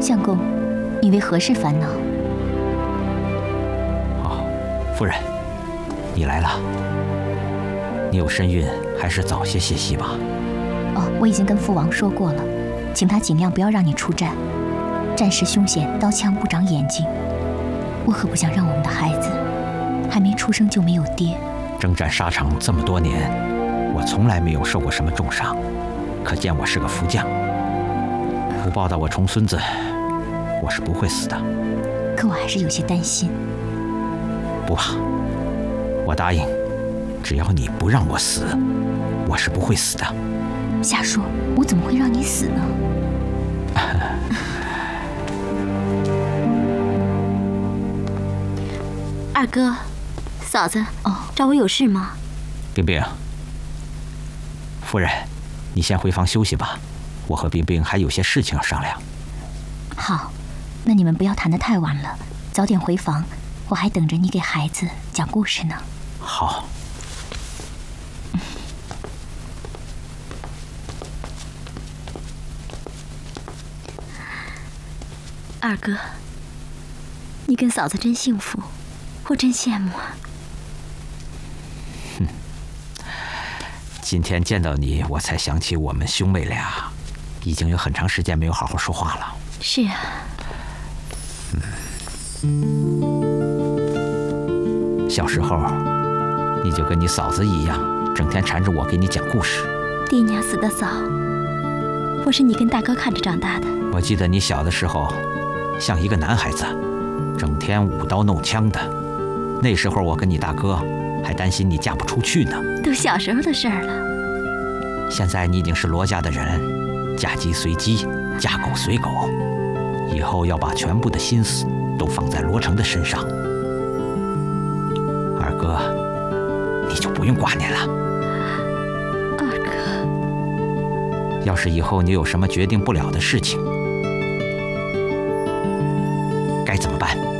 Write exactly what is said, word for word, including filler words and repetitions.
相公，你为何事烦恼？ 哦，夫人，你来了。你有身孕，还是早些歇息吧。 哦，我已经跟父王说过了，请他尽量不要让你出战。战事凶险，刀枪不长眼睛。我可不想让我们的孩子还没出生就没有爹。 征战沙场这么多年，我从来没有受过什么重伤，可见我是个福将。不抱到我重孙子，我是不会死的。 可我还是有些担心。 不怕，我答应，只要你不让我死，我是不会死的。 瞎说，我怎么会让你死呢？ 二哥，嫂子，哦，找我有事吗？ 冰冰，夫人，你先回房休息吧，我和冰冰还有些事情要商量。 好，那你们不要谈得太晚了，早点回房，我还等着你给孩子讲故事呢。 好。 二哥，你跟嫂子真幸福，我真羡慕啊。 哼，今天见到你，我才想起我们兄妹俩已经有很长时间没有好好说话了。 是啊。 嗯，小时候你就跟你嫂子一样，整天缠着我给你讲故事。 爹娘死得早，我是你跟大哥看着长大的。 我记得你小的时候像一个男孩子，整天舞刀弄枪的。那时候我跟你大哥还担心你嫁不出去呢。 都小时候的事儿了。 现在你已经是罗家的人，嫁鸡随鸡，嫁狗随狗，以后要把全部的心思都放在罗成的身上。二哥，你就不用挂念了。 二哥， 要是以后你有什么决定不了的事情，该怎么办？